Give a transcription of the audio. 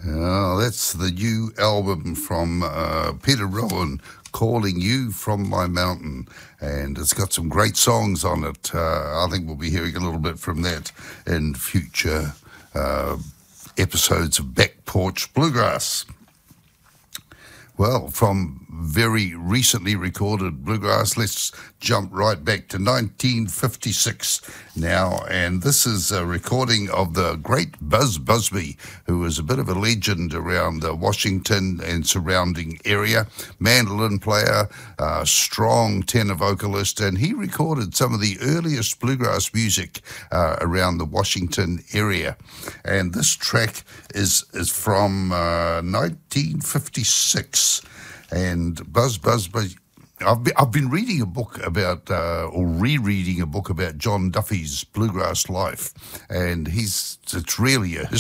That's the new album from Peter Rowan, Calling You From My Mountain, and it's got some great songs on it. I think we'll be hearing a little bit from that in future episodes of Back Porch Bluegrass. Well, from very recently recorded bluegrass, let's jump right back to 1956 now, and this is a recording of the great Buzz Busby, who was a bit of a legend around Washington and surrounding area, mandolin player, strong tenor vocalist, and he recorded some of the earliest bluegrass music around the Washington area. And this track is from 1956. And Buzz Busby, I've been reading a book about, or rereading a book about John Duffy's bluegrass life, and it's really a